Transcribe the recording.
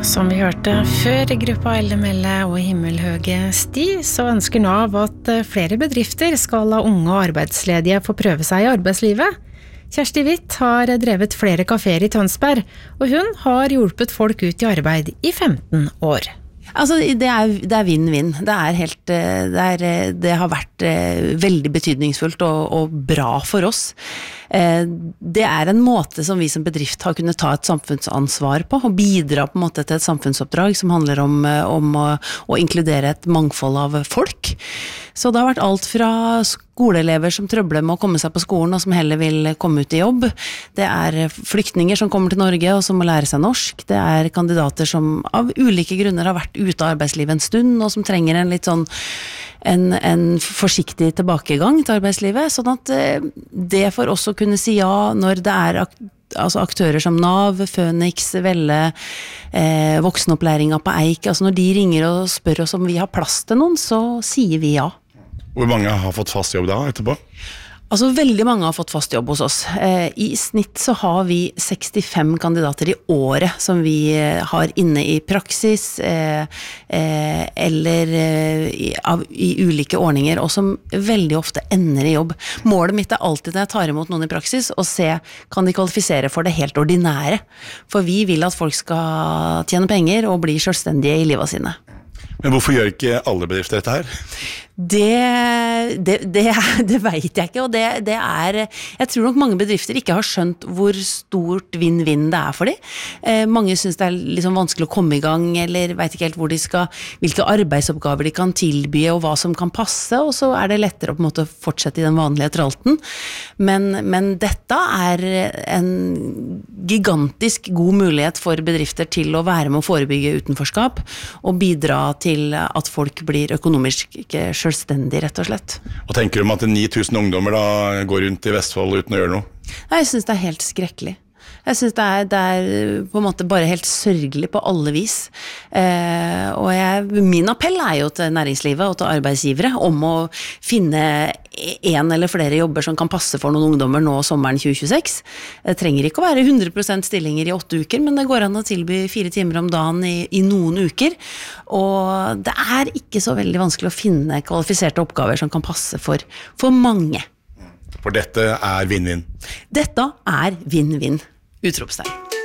Som vi hørte før gruppa LML og Himmelhøge Sti, så ønsker Nav at flere bedrifter skal la unge og arbeidsledige få prøve seg i arbeidslivet. Kjersti Witt har drevet flere kaféer i Tønsberg, og hun har hjulpet folk ut i arbeid i 15 år. Altså, det er vinn-vinn. Det har vært veldig betydningsfullt og bra for oss. Det er en måte som vi som bedrift har kunnet ta et samfunnsansvar på, og bidra på en måte til et samfunnsoppdrag som handler om å inkludere et mangfold av folk. Så det har vært alt fra skoleelever som trøbler med å komme seg på skolen og som heller vil komme ut i jobb. Det er flyktninger som kommer til Norge og som må lære seg norsk. Det er kandidater som av ulike grunner har vært ute av arbeidslivet en stund og som trenger en litt sånn en forsiktig tilbakegang til arbeidslivet, sånn at det for oss å kunne si ja når det er aktører som Nav, Fønix, Velle, voksenopplæringa på Eik, altså når de ringer og spør oss om vi har plass til noen, så sier vi ja. Hvor mange har fått fast jobb da etterpå? Altså veldig mange har fått fast jobb hos oss. I snitt så har vi 65 kandidater i året som vi har inne i praksis eller i ulike ordninger, og som veldig ofte ender i jobb. Målet mitt er alltid når jeg tar imot noen i praksis, å se kan de kvalifisere for det helt ordinære. For vi vil at folk skal tjene penger og bli selvstendige i livet sine. Men hvorfor gjør ikke alle bedrifter dette her? Det vet jeg ikke, og det er, jeg tror nok mange bedrifter ikke har skjønt hvor stort vinn-vinn det er for dem. Mange synes det er liksom vanskelig å komme i gang, eller vet ikke helt hvor de skal, hvilke arbeidsoppgaver de kan tilby, og hva som kan passe, og så er det lettere å på en måte fortsette i den vanlige tralten. Men dette er en gigantisk god mulighet for bedrifter til å være med å forebygge utenforskap, og bidra til at folk blir økonomisk selvstendig, rett og slett. Og tenker du om at 9000 ungdommer da går rundt i Vestfold uten å gjøre noe? Nei, jeg synes det er helt skrekkelig. Jeg synes det er på en måte bare helt sørgelig på alle vis. Og min appell er jo til næringslivet og til arbeidsgivere om å finne en eller flere jobber som kan passe for noen ungdommer nå sommeren 2026. Det trenger ikke å være 100% stillinger i 8 uker, men det går an å tilby 4 timer om dagen i noen uker. Og det er ikke så veldig vanskelig å finne kvalifiserte oppgaver som kan passe for mange. For dette er vinn-vinn. Dette er vinn-vinn. Utropstegn.